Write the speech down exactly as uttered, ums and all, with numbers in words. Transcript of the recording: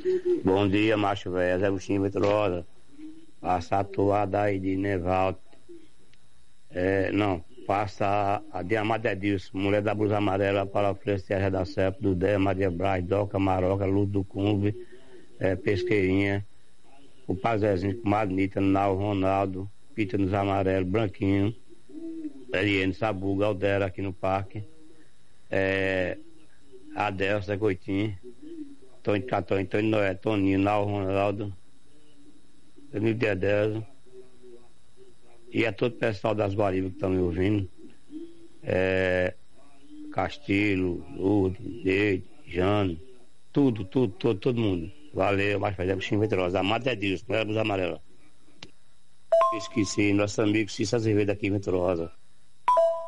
Bom dia, macho velho, Zé Agostinho Vitrosa. Passa a toada aí de Nevaldo. É, não, passa a Diamante Edilson, mulher da blusa amarela, para oferecer a redação do Dé, Maria Braz, Doca, Maroca, Luz do Cumbe, é, Pesqueirinha, o Pazezinho, o Magnita, Nau, Ronaldo, Pita nos Amarelos, Branquinho, Eliane, Sabu, Galdera aqui no parque, é, Adel, Zé Coitinho, Tony Catão, Tony Noé, Toninho, Nau, Ronaldo, Danilo Dedezo, e a todo o pessoal das Guaribas que estão me ouvindo, é, Castilho, Lourdes, Deide, Jano, tudo, tudo, todo, todo mundo. Valeu, mais fazer Agostinho Vitrosa. Amado é Deus, mulher dos amarelos. Esqueci, nosso amigo Cícero Azevedo aqui em Vitrosa.